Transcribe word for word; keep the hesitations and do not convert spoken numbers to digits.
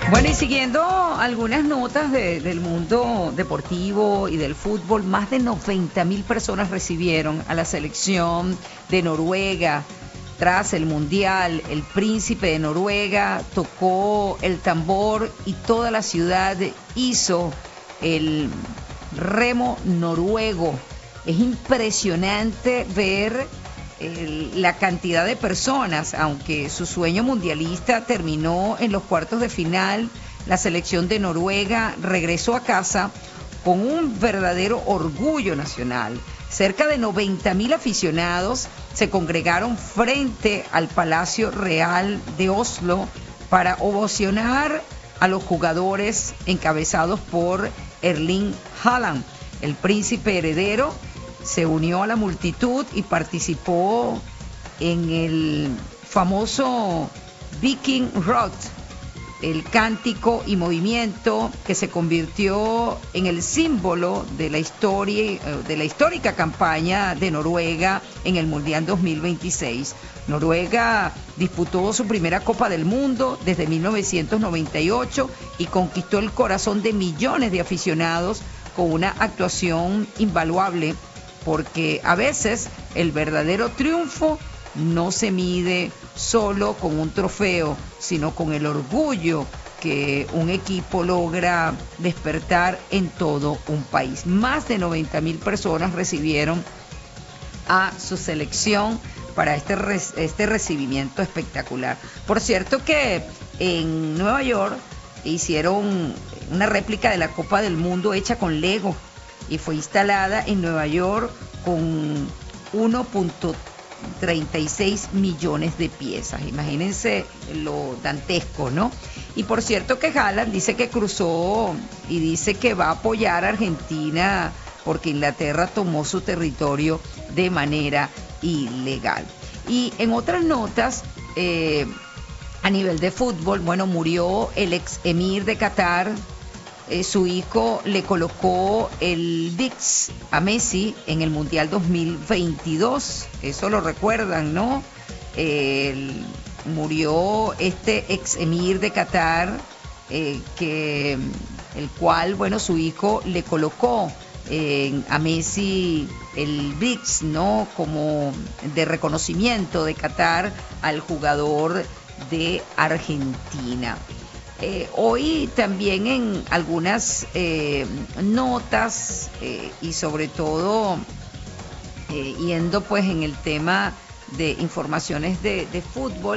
Bueno, y siguiendo algunas notas de- del mundo deportivo y del fútbol, más de noventa mil personas recibieron a la selección de Noruega tras el Mundial. El príncipe de Noruega tocó el tambor y toda la ciudad hizo el remo noruego. Es impresionante ver el- la cantidad de personas, aunque su sueño mundialista terminó en los cuartos de final. La selección de Noruega regresó a casa con un verdadero orgullo nacional. Cerca de noventa mil aficionados se congregaron frente al Palacio Real de Oslo para ovacionar a los jugadores encabezados por Erling Haaland. El príncipe heredero se unió a la multitud y participó en el famoso Viking Road, el cántico y movimiento que se convirtió en el símbolo de la historia, de la histórica campaña de Noruega en el Mundial dos mil veintiséis. Noruega disputó su primera Copa del Mundo desde mil novecientos noventa y ocho y conquistó el corazón de millones de aficionados con una actuación invaluable, porque a veces el verdadero triunfo no se mide solo con un trofeo, sino con el orgullo que un equipo logra despertar en todo un país. Más de noventa mil personas recibieron a su selección para este, este recibimiento espectacular. Por cierto que en Nueva York hicieron una réplica de la Copa del Mundo hecha con Lego y fue instalada en Nueva York con uno punto treinta y seis millones de piezas. Imagínense lo dantesco, ¿no? Y por cierto que Haaland dice que cruzó y dice que va a apoyar a Argentina porque Inglaterra tomó su territorio de manera ilegal. Y en otras notas, eh, a nivel de fútbol, bueno, murió el ex emir de Qatar. Eh, su hijo le colocó el V I X a Messi en el Mundial dos mil veintidós. Eso lo recuerdan, ¿no? Eh, murió este ex emir de Qatar, eh, que, el cual, bueno, su hijo le colocó eh, a Messi el V I X, ¿no? Como de reconocimiento de Qatar al jugador de Argentina. Eh, hoy también en algunas eh, notas eh, y sobre todo eh, yendo pues en el tema de informaciones de, de fútbol.